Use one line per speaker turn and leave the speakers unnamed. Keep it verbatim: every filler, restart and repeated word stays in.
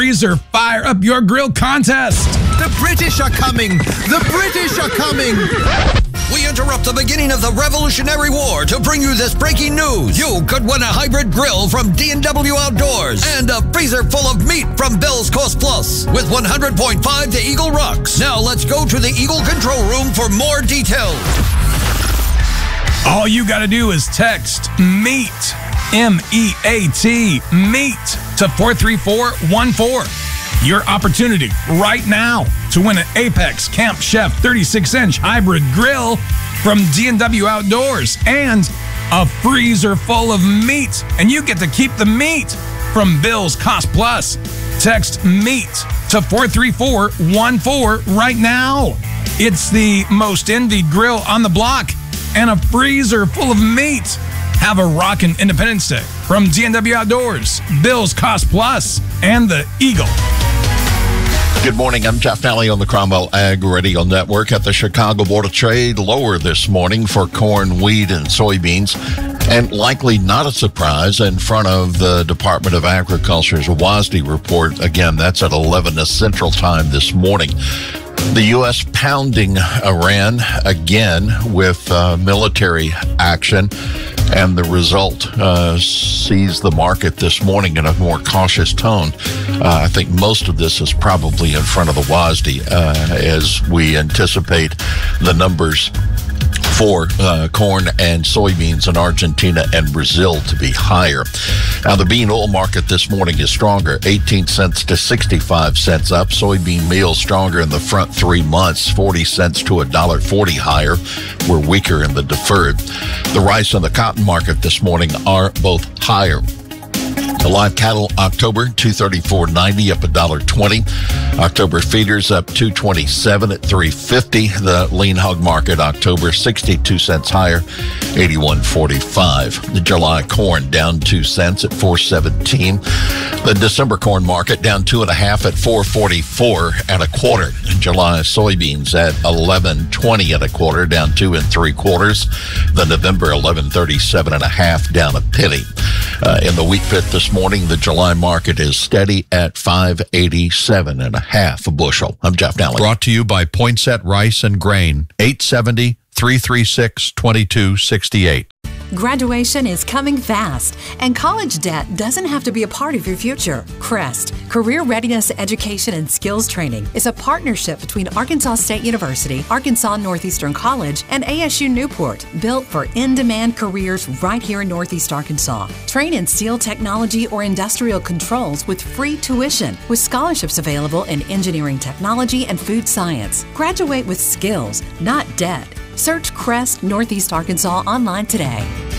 Freezer Fire Up Your Grill contest.
The British are coming! The British are coming!
We interrupt the beginning of the Revolutionary War to bring you this breaking news. You could win a hybrid grill from D and W Outdoors and a freezer full of meat from Bill's Coast Plus with one hundred point five to Eagle Rocks. Now let's go to the Eagle control room for more details.
All you got to do is text MEAT, M E A T, MEAT to four three four one four. Your opportunity right now to win an Apex Camp Chef thirty-six inch hybrid grill from D and W Outdoors and a freezer full of meat. And you get to keep the meat from Bill's Cost Plus. Text MEAT to four three four one four right now. It's the most envied grill on the block and a freezer full of meat. Have a rockin' Independence Day from D and W Outdoors, Bill's Cost Plus, and the Eagle.
Good morning. I'm Jeff Nally on the Cromwell Ag Radio Network. At the Chicago Board of Trade, lower this morning for corn, wheat, and soybeans, and likely not a surprise in front of the Department of Agriculture's W A S D report. Again, that's at eleven Central Time this morning. The U S pounding Iran again with uh, military action, and the result uh, sees the market this morning in a more cautious tone. Uh, I think most of this is probably in front of the W A S D uh, as we anticipate the numbers for uh, corn and soybeans in Argentina and Brazil to be higher. Now, the bean oil market this morning is stronger, eighteen cents to sixty-five cents up. Soybean meal stronger in the front three months, forty cents to one dollar forty higher. We're weaker in the deferred. The rice and the cotton market this morning are both higher. The live cattle October two thirty-four ninety up one dollar twenty. October feeders up two twenty-seven at three fifty. The lean hog market October sixty-two cents higher, eighty-one forty-five. The July corn down two cents at four seventeen. The December corn market down two and a half at four forty-four and a quarter. July soybeans at eleven twenty and a quarter, down two and three quarters. The November eleven thirty-seven and a half, down a penny. Uh, in the wheat pit this morning, the July market is steady at five eighty-seven and a half a bushel. I'm Jeff Nally.
Brought to you by Poinsett Rice and Grain, eight seventy, three three six, two two six eight.
Graduation is coming fast, and college debt doesn't have to be a part of your future. CREST, Career Readiness Education and Skills Training, is a partnership between Arkansas State University, Arkansas Northeastern College, and A S U Newport, built for in-demand careers right here in Northeast Arkansas. Train in steel technology or industrial controls with free tuition, with scholarships available in engineering technology and food science. Graduate with skills, not debt. Search CREST Northeast Arkansas online today.